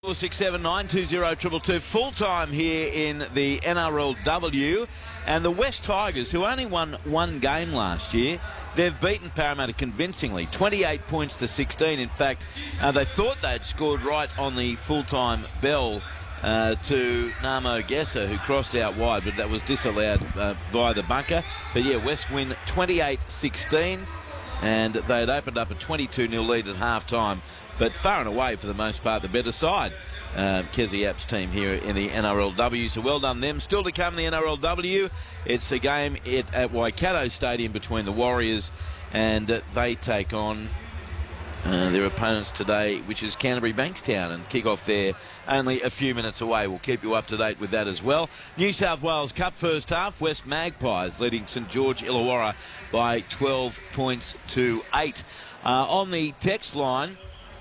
467-920-222, full-time here in the NRLW. And the West Tigers, who only won one game last year, they've beaten Parramatta convincingly, 28 points to 16. In fact, they thought they'd scored right on the full-time bell to Namo Gessa, who crossed out wide, but that was disallowed via the bunker. But yeah, West win 28-16, and they had opened up a 22-0 lead at half-time. But far and away, for the most part, the better side. Kezi App's team here in the NRLW. So well done them. Still to come, the NRLW. It's a game at Waikato Stadium between the Warriors, and they take on their opponents today, which is Canterbury Bankstown, and kick off there only a few minutes away. We'll keep you up to date with that as well. New South Wales Cup first half, West Magpies leading St George Illawarra by 12 points to 8. On the text line,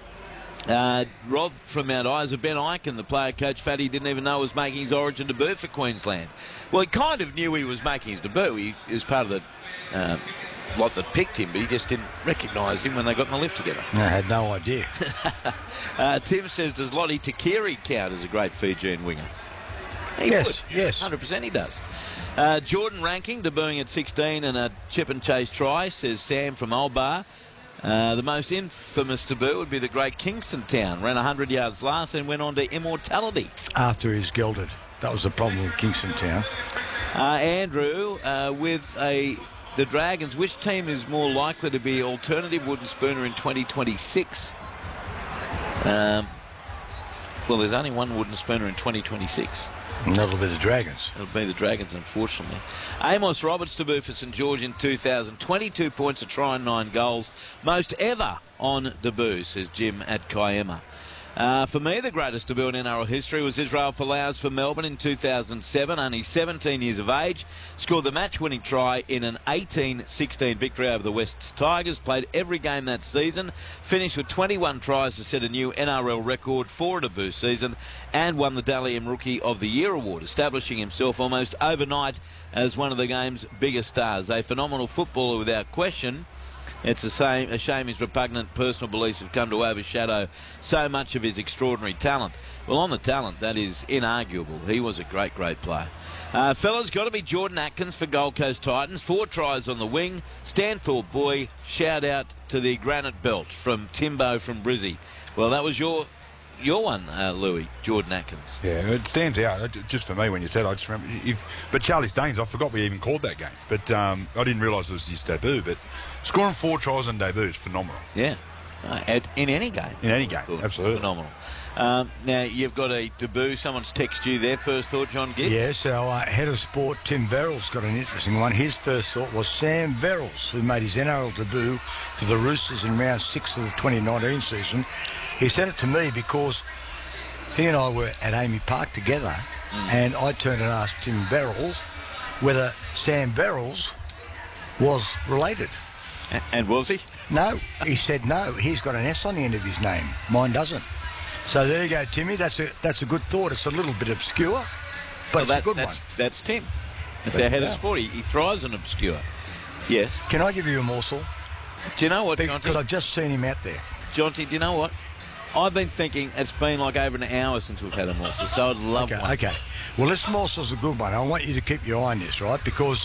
Rob from Mount Isa, Ben Eichen, the player coach Fatty, didn't even know he was making his origin debut for Queensland. Well, he kind of knew he was making his debut. He was part of the lot that picked him, but he just didn't recognise him when they got in the lift together. I had no idea. Tim says, does Lottie Takiri count as a great Fijian winger? Yes, 100% he does. Jordan Ranking, debuting at 16 and a chip and chase try, says Sam from Old Bar. The most infamous debut would be the great Kingston Town. Ran 100 yards last and went on to immortality. After he's gelded. That was the problem with Kingston Town. Andrew, with the Dragons, which team is more likely to be alternative wooden spooner in 2026? Well, there's only one wooden spooner in 2026. And that'll be the Dragons. It'll be the Dragons, unfortunately. Amos Roberts debut for St George in 2000. 22 points, a try and 9 goals. Most ever on debut, says Jim at Kiama. For me, the greatest debut in NRL history was Israel Folau's for Melbourne in 2007. Only 17 years of age. Scored the match-winning try in an 18-16 victory over the West Tigers. Played every game that season. Finished with 21 tries to set a new NRL record for a debut season. And won the Dally M Rookie of the Year award, establishing himself almost overnight as one of the game's biggest stars. A phenomenal footballer without question. It's a shame his repugnant personal beliefs have come to overshadow so much of his extraordinary talent. Well, on the talent, that is inarguable. He was a great, great player. Fellas, got to be Jordan Atkins for Gold Coast Titans. 4 tries on the wing. Stanthorpe boy, shout out to the Granite Belt from Timbo from Brizzy. Well, that was your one, Louis, Jordan Atkins. Yeah, it stands out. Just for me, when you said, I just remember. But Charlie Staines, I forgot we even called that game. But I didn't realise it was his debut. But scoring 4 tries on debut is phenomenal. Yeah, in any game. In any game, absolutely. Phenomenal. Now, you've got a debut. Someone's texted you there. First thought, John Gibb? Yes, our head of sport, Tim Verrills, got an interesting one. His first thought was Sam Verrills, who made his NRL debut for the Roosters in round 6 of the 2019 season. He sent it to me because he and I were at Amy Park together, and I turned and asked Tim Verrills whether Sam Verrills was related. And was he? No, he said no. He's got an S on the end of his name. Mine doesn't. So there you go, Timmy. That's a good thought. It's a little bit obscure, but it's a good one. That's Tim. That's our head of sport. He thrives on obscure. Yes. Can I give you a morsel? Do you know what, Jonty? Because I've just seen him out there. Jonty, do you know what? I've been thinking it's been like over an hour since we've had a morsel, so I'd love one. Okay. Well, this morsel's a good one. I want you to keep your eye on this, right? Because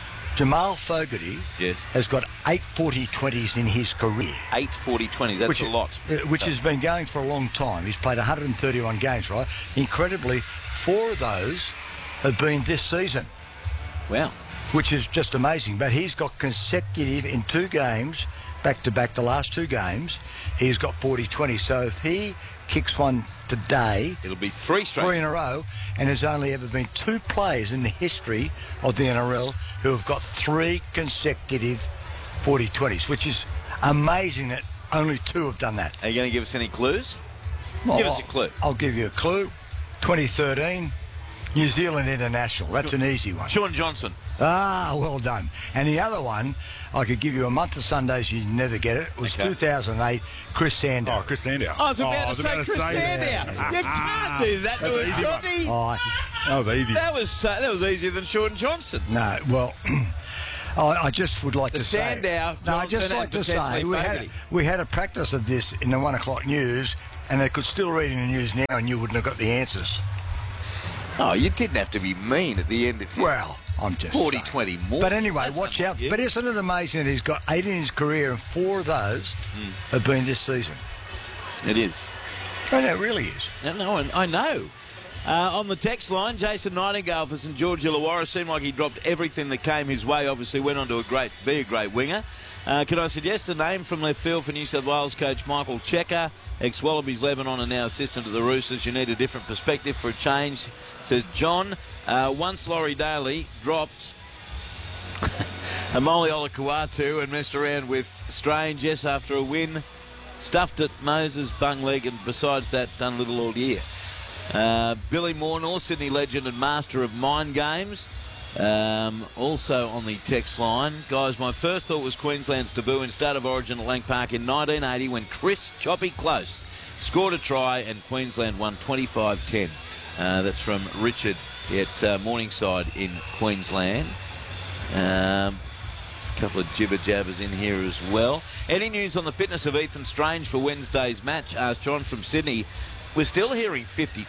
Jamal Fogarty has got 8 40-20s in his career. 8 40-20s, that's a lot. Which has been going for a long time. He's played 131 games, right? Incredibly, 4 of those have been this season. Wow. Which is just amazing. But he's got consecutive in 2 games, back-to-back the last 2 games, he's got 40-20. So if he kicks one today, it'll be 3 straight. 3 in a row, and there's only ever been 2 players in the history of the NRL who have got 3 consecutive 40-20s, which is amazing that only 2 have done that. Are you going to give us any clues? Well, give us a clue. I'll give you a clue. 2013, New Zealand International. That's an easy one. Shaun Johnson. Ah, well done. And the other one, I could give you a month of Sundays, you'd never get it. It was 2008, Chris Sandow. Oh, Chris Sandow. I was about to say Chris Sandow. You can't do that to a Johnny. That was easy. That was easier than Shaun Johnson. No, well, I just would like The to say... Sandow, No, I'd just Johnson like and to say potentially we had a practice of this in the 1 o'clock news, and they could still read in the news now and you wouldn't have got the answers. Oh, you didn't have to be mean at the end of it. Well, I'm just 40-20 more. But anyway, That's watch not out. you. But isn't it amazing that he's got 8 in his career and 4 of those have been this season? It is. And it really is. No, I know. On the text line, Jason Nightingale for St George Illawarra seemed like he dropped everything that came his way. Obviously went on to be a great winger. Can I suggest a name from left field for New South Wales coach Michael Checker, ex-Wallabies Lebanon and now assistant to the Roosters? You need a different perspective for a change, says John. Once Laurie Daly dropped Amoli Olakuatu and messed around with Strange, yes, after a win. Stuffed at Moses, bung leg, and besides that, done little all year. Billy Moore, North Sydney legend and master of mind games. Also on the text line, guys, my first thought was Queensland's debut in State of Origin at Lang Park in 1980 when Chris Choppy Close scored a try and Queensland won 25-10. That's from Richard at Morningside in Queensland. A couple of jibber-jabbers in here as well. Any news on the fitness of Ethan Strange for Wednesday's match? Asked John from Sydney. We're still hearing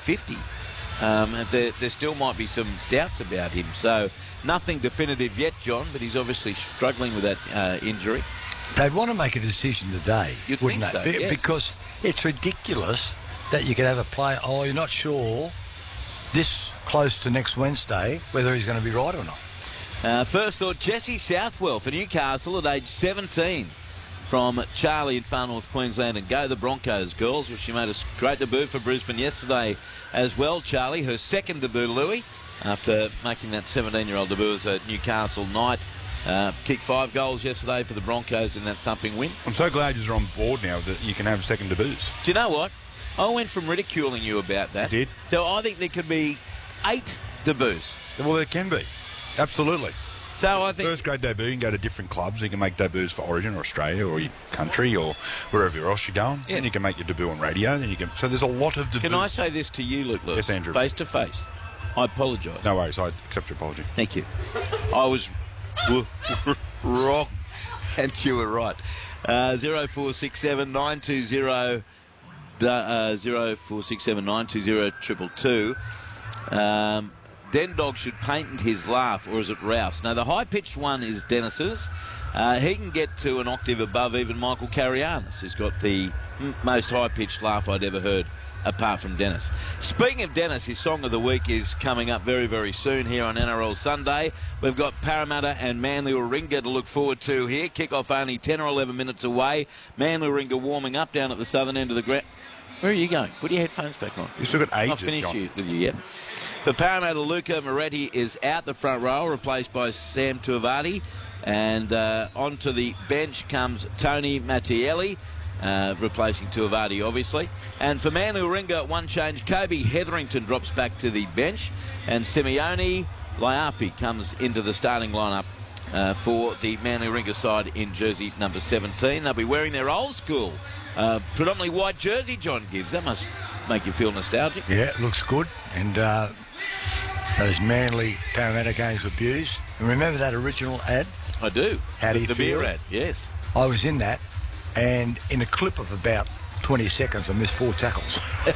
50-50. There still might be some doubts about him. So nothing definitive yet, John, but he's obviously struggling with that injury. They'd want to make a decision today, You'd wouldn't think they? so, yes. Because it's ridiculous that you could have a player, you're not sure this close to next Wednesday whether he's going to be right or not. First thought, Jessie Southwell for Newcastle at age 17 from Charlie in far north Queensland, and go the Broncos girls. Well, she made a great debut for Brisbane yesterday as well, Charlie. Her second debut, Louis, after making that 17-year-old debut as a Newcastle Knight. Kicked 5 goals yesterday for the Broncos in that thumping win. I'm so glad you're on board now that you can have second debuts. Do you know what? I went from ridiculing you about that. You did? So I think there could be 8 debuts. Well, there can be. Absolutely. So I think... First grade debut, you can go to different clubs. You can make debuts for Origin or Australia or your country or wherever else you're going. Yeah. And you can make your debut on radio. Then you can. So there's a lot of debuts. Can I say this to you, Luke? Yes, Andrew. Face to face. I apologise. No worries. I accept your apology. Thank you. I was wrong, and you were right. 0467 920 0467 920 222. Den Dog should patent his laugh, or is it Rouse? No, the high-pitched one is Dennis's. He can get to an octave above even Michael Carianis, who's got the most high-pitched laugh I'd ever heard, apart from Dennis. Speaking of Dennis, his Song of the Week is coming up very, very soon here on NRL Sunday. We've got Parramatta and Manly Warringah to look forward to here. Kick-off only 10 or 11 minutes away. Manly Warringah warming up down at the southern end of the ground. Where are you going? Put your headphones back on. You still got ages, I'll finish John. with you, yeah. For Parramatta, Luca Moretti is out the front row, replaced by Sam Tuivasa. And onto the bench comes Tony Mattielli, replacing Tuivasa, obviously. And for Manly Warringah, one change, Kobe Hetherington drops back to the bench. And Simeone Laiafi comes into the starting lineup for the Manly Warringah side in jersey number 17. They'll be wearing their old school, predominantly white jersey, John Gibbs. That must make you feel nostalgic. Yeah, it looks good. And those Manly Parramatta games were beauties. And remember that original ad? I do. How do you the feel? beer ad, yes. I was in that, and in a clip of about 20 seconds, I missed 4 tackles.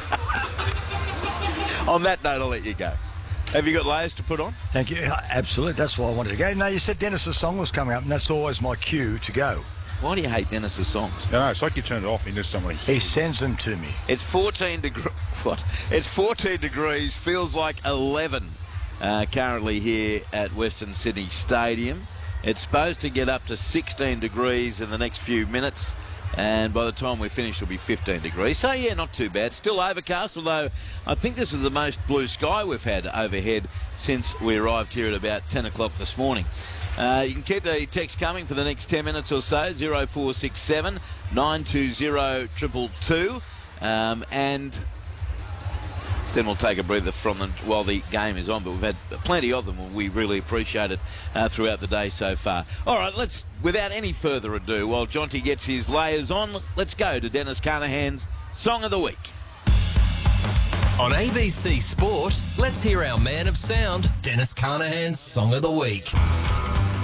On that note, I'll let you go. Have you got layers to put on? Thank you. Absolutely. That's why I wanted to go. No, you said Dennis's song was coming up, and that's always my cue to go. Why do you hate Dennis's songs? No, it's like you turn it off and there's somebody. He sends them to me. It's 14 degrees. What? It's 14 degrees. Feels like 11 currently here at Western Sydney Stadium. It's supposed to get up to 16 degrees in the next few minutes, and by the time we finish, it'll be 15 degrees. So, yeah, not too bad. Still overcast, although I think this is the most blue sky we've had overhead since we arrived here at about 10 o'clock this morning. You can keep the text coming for the next 10 minutes or so, 0467 920 222, and then we'll take a breather from them while the game is on. But we've had plenty of them, and we really appreciate it throughout the day so far. All right, let's, without any further ado, while Jonty gets his layers on, let's go to Dennis Carnahan's Song of the Week. On ABC Sport, let's hear our man of sound, Dennis Carnahan's Song of the Week.